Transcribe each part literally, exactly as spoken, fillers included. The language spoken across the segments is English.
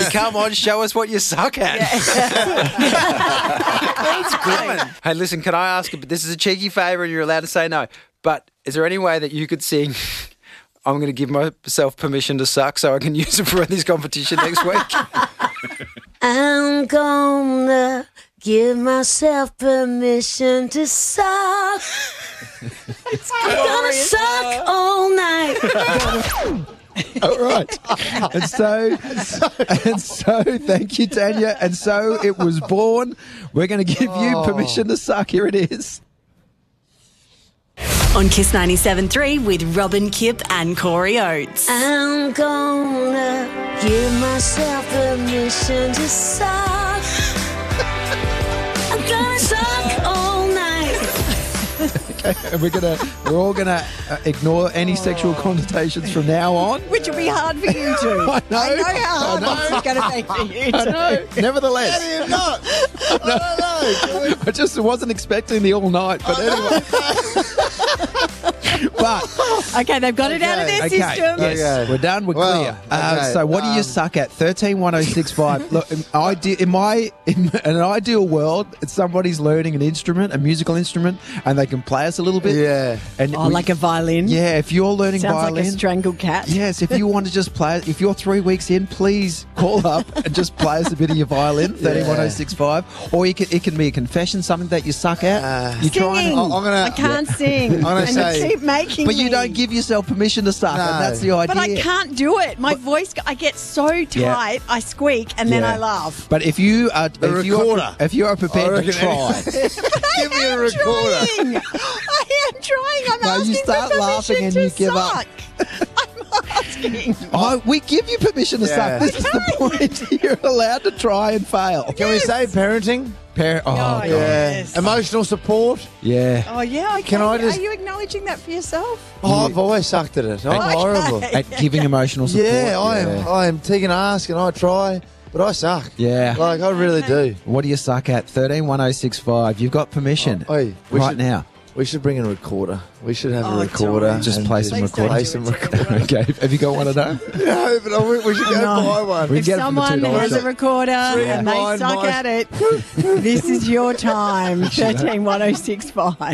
Come on, show us what you suck at. That's great. Hey, listen, can I ask you, but this is a cheeky favour and you're allowed to say no, but is there any way that you could sing I'm going to give myself permission to suck so I can use it for this competition next week? I'm gonna give myself permission to suck. I'm gonna suck all night. All right. And so, and so, thank you, Tanya. And so it was born. We're going to give you permission to suck. Here it is. On Kiss ninety-seven point three with Robin, Kip and Corey Oates. I'm gonna give myself permission to suck. I'm gonna suck all night. Okay, and we're gonna, we're all gonna uh, ignore any sexual connotations from now on. Which will be hard for you to. I know. I know how hard I know. this is going to be for you I to. know. Nevertheless, How do you not? I don't know. I just wasn't expecting the all night. But anyway. But Okay, they've got it out of their okay, system. yes, Okay. we're done. We're Well, clear. Uh, okay, so, what do you um, suck at? Thirteen one zero six five. Look, in, ide- in my in an ideal world, it's somebody's learning an instrument, a musical instrument, and they can play us a little bit. Yeah. And Oh, we- like a violin? yeah. If you're learning Sounds violin, like a strangled cat. yes. If you want to just play, if you're three weeks in, please call up and just play us a bit of your violin. Thirteen one zero six five, or you can, it can be a confession, something that you suck at. Uh, you try Singing. and, I'm gonna- I can't sing. I'm gonna and say- you keep making but you me. don't give yourself permission to suck, No. and that's the idea. But I can't do it. My voice, I get so tight, I squeak, and then Yeah. I laugh. But if you are, A if you are, recorder. if you are I prepared to reckon try, Give me a recorder. Trying. I am trying. I'm No, you asking start for laughing permission and to you give up. suck. I'm asking. oh, we give you permission to Yeah. suck. This is the point. You're allowed to try and fail. Can we say parenting? Parent, oh, Oh, God. yes. Emotional support? yeah. Oh, yeah, okay. Can I just- Are you acknowledging that for yourself? Oh, I've always sucked at it. I'm Okay. horrible. At giving emotional support. Yeah, I am. I am taking ask and I try, but I suck. Yeah. Like, I really do. What do you suck at? Thirteen one zero six five. You've got permission Oh, oi, we right should- now. We should bring in a recorder. We should have Oh, a recorder. don't. Just and play some Please don't recording. Play do some it to recording. Okay. Have you got one of those? No, but I think we should go No. buy one. We If get it from the someone two dollar has shop. a recorder Three and they blind suck mice. at it, this is your time. thirteen one oh six five.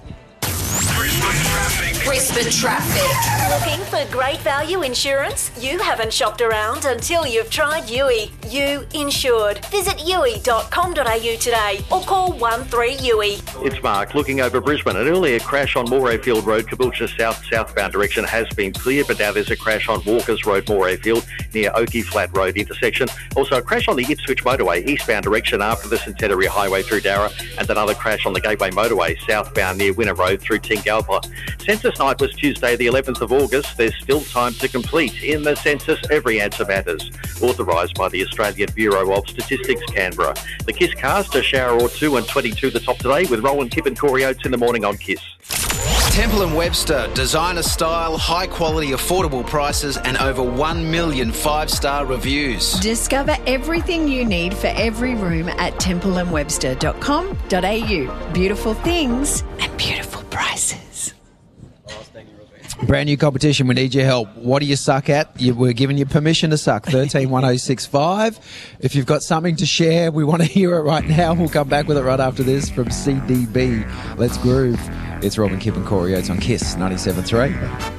Brisbane Traffic. Looking for great value insurance? You haven't shopped around until you've tried U I. You Insured. Visit u i dot com dot a u today or call one three U I. It's Mark looking over Brisbane. An earlier crash on Morayfield Road, Caboolture South, southbound direction has been cleared, but now there's a crash on Walkers Road, Morayfield, near Oakey Flat Road intersection. Also a crash on the Ipswich Motorway, eastbound direction after the Centenary Highway through Darra, and another crash on the Gateway Motorway, southbound near Winner Road through Tingalpa. Census night was Tuesday the eleventh of August. There's still time to complete. In the census, every answer matters. Authorised by the Australian Bureau of Statistics, Canberra. The Kiss cast, a shower or two and twenty-two the top today with Rowan, Kip and Corey Oates in the morning on Kiss. Temple and Webster, designer style, high quality, affordable prices, and over one million five-star reviews. Discover everything you need for every room at temple and webster dot com dot a u. Beautiful things and beautiful prices. Brand new competition. We need your help. What do you suck at? You, we're giving you permission to suck. thirteen one oh six five. If you've got something to share, we want to hear it right now. We'll come back with it right after this from C D B. Let's groove. It's Robin, Kip and Corey Oates on Kiss ninety-seven point three.